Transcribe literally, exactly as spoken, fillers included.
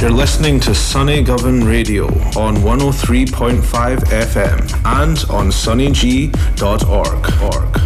You're listening to Sunny Govan Radio on one oh three point five F M and on sunny g dot org. org.